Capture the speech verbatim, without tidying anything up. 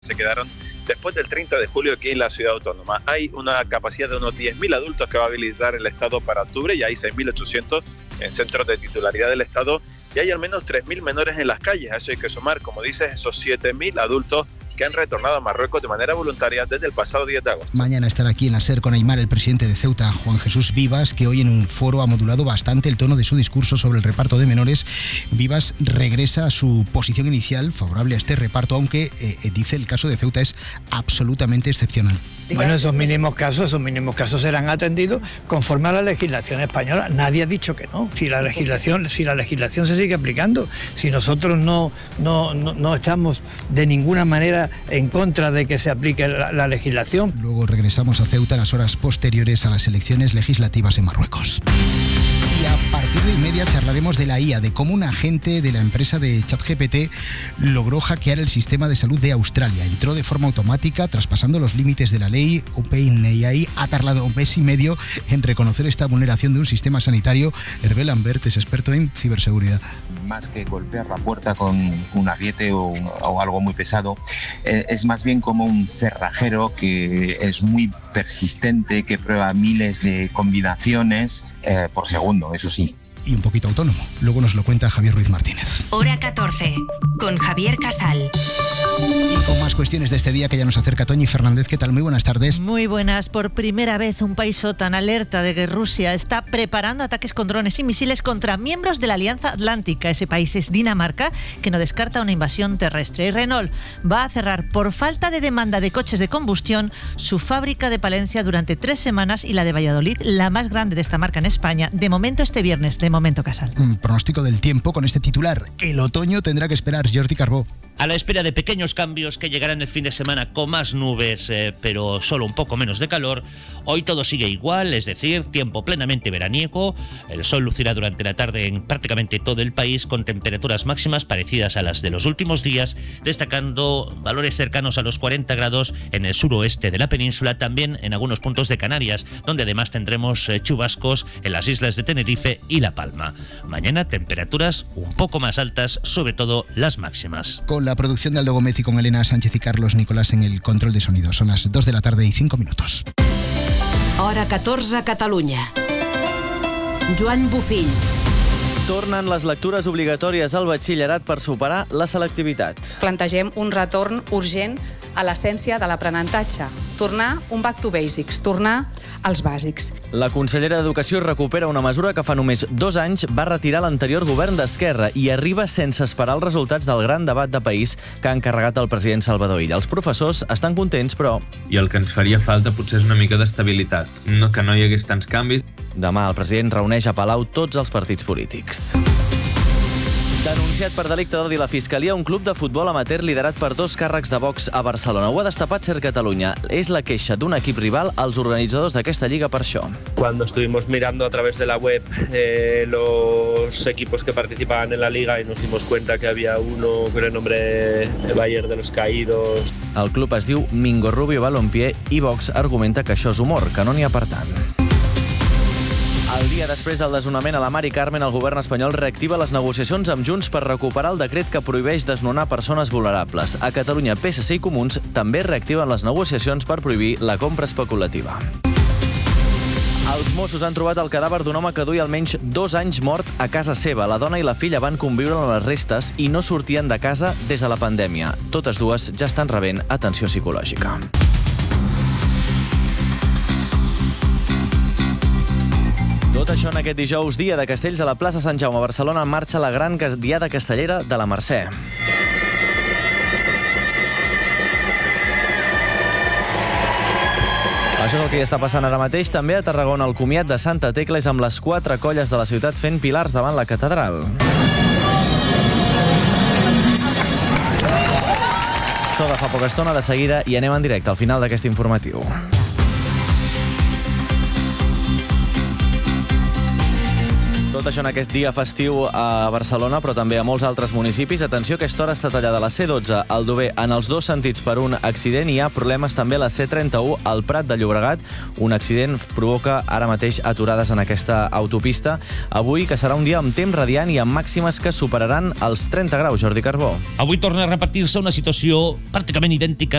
se quedaron después del treinta de julio aquí en la ciudad autónoma. Hay una capacidad de unos diez mil adultos que va a habilitar el Estado para octubre, y hay seis mil ochocientos en centros de titularidad del Estado, y hay al menos tres mil menores en las calles. A eso hay que sumar, como dices, esos siete mil adultos que han retornado a Marruecos de manera voluntaria desde el pasado diez de agosto. Mañana estará aquí en la SER con Aimar el presidente de Ceuta, Juan Jesús Vivas, que hoy en un foro ha modulado bastante el tono de su discurso sobre el reparto de menores. Vivas regresa a su posición inicial favorable a este reparto, aunque eh, dice el caso de Ceuta es absolutamente excepcional. Bueno, esos mínimos casos, esos mínimos casos serán atendidos conforme a la legislación española. Nadie ha dicho que no. Si la legislación, si la legislación se sigue aplicando, si nosotros no, no, no, no estamos de ninguna manera en contra de que se aplique la, la legislación. Luego regresamos a Ceuta en las horas posteriores a las elecciones legislativas en Marruecos. Y a partir de inmedia charlaremos de la I A, de cómo un agente de la empresa de ChatGPT logró hackear el sistema de salud de Australia. Entró de forma automática, traspasando los límites de la ley. OpenAI ha tardado un mes y medio en reconocer esta vulneración de un sistema sanitario. Hervé Lambert es experto en ciberseguridad. Más que golpear la puerta con un ariete o, o algo muy pesado, eh, es más bien como un cerrajero que es muy persistente, que prueba miles de combinaciones eh, por segundo, eso sí. Y un poquito autónomo. Luego nos lo cuenta Javier Ruiz Martínez. Hora catorce, con Javier Casal. Y con más cuestiones de este día que ya nos acerca Toñi Fernández. ¿Qué tal? Muy buenas tardes. Muy buenas. Por primera vez un país OTAN alerta de que Rusia está preparando ataques con drones y misiles contra miembros de la Alianza Atlántica. Ese país es Dinamarca, que no descarta una invasión terrestre. Y Renault va a cerrar por falta de demanda de coches de combustión su fábrica de Palencia durante tres semanas y la de Valladolid, la más grande de esta marca en España, de momento este viernes. De momento, Casal. Un pronóstico del tiempo con este titular. El otoño tendrá que esperar. Jordi Carbó. A la espera de pequeños cambios que llegarán el fin de semana con más nubes, eh, pero solo un poco menos de calor, hoy todo sigue igual, es decir, tiempo plenamente veraniego. El sol lucirá durante la tarde en prácticamente todo el país con temperaturas máximas parecidas a las de los últimos días, destacando valores cercanos a los cuarenta grados en el suroeste de la península, también en algunos puntos de Canarias, donde además tendremos eh, chubascos en las islas de Tenerife y La Palma. Mañana temperaturas un poco más altas, sobre todo las máximas. Con la producción de Aldo Gómez y con Elena Sánchez y Carlos Nicolás en el control de sonido. Son las dos de la tarde y cinco minutos. Hora catorze, Catalunya. Joan Bufill. Tornen les lectures obligatòries al batxillerat per superar la selectivitat. Plantegem un retorn urgent a l'essència de l'aprenentatge. Tornar un back to basics, tornar als bàsics. La consellera d'Educació recupera una mesura que fa només dos anys va retirar l'anterior govern d'Esquerra i arriba sense esperar els resultats del gran debat de país que ha encarregat el president Salvador Illa. Els professors estan contents, però... I el que ens faria falta potser és una mica d'estabilitat, no, que no hi hagués tants canvis. Demà el president reuneix a Palau tots els partits polítics. Denunciat per delicte d'odi la Fiscalia un club de futbol amateur liderat per dos càrrecs de Vox a Barcelona. Ho ha destapat Ser Catalunya. És la queixa d'un equip rival als organitzadors d'aquesta lliga per això. Cuando estuvimos mirando a través de la web eh, los equipos que participaban en la liga y nos dimos cuenta que había uno con el nombre de Bayern de los Caídos. El club es diu Mingo Rubio Balompié i Vox argumenta que això és humor, que no n'hi ha per tant. El dia després del desnonament a la Mari Carmen, el govern espanyol reactiva les negociacions amb Junts per recuperar el decret que prohibeix desnonar persones vulnerables. A Catalunya, P S C i Comuns també reactiven les negociacions per prohibir la compra especulativa. Els Mossos han trobat el cadàver d'un home que duia almenys dos anys mort a casa seva. La dona i la filla van conviure amb les restes i no sortien de casa des de la pandèmia. Totes dues ja estan rebent atenció psicològica. Tot això en aquest dijous, dia de Castells, a la plaça Sant Jaume, a Barcelona, en marxa la gran diada castellera de la Mercè. Això és el que hi està passant ara mateix. També a Tarragona, el comiat de Santa Tecla és amb les quatre colles de la ciutat fent pilars davant la catedral. So de fa poca estona, de seguida, i anem en directe al final d'aquest informatiu. Tot això en aquest dia festiu a Barcelona, però també a molts altres municipis. Atenció, a aquesta hora està tallada la C dotze al Aldover en els dos sentits per un accident. Hi ha problemes també a la C trenta-u al Prat de Llobregat. Un accident provoca ara mateix aturades en aquesta autopista. Avui, que serà un dia amb temps radiant i amb màximes que superaran els trenta graus. Jordi Carbó. Avui torna a repetir-se una situació pràcticament idèntica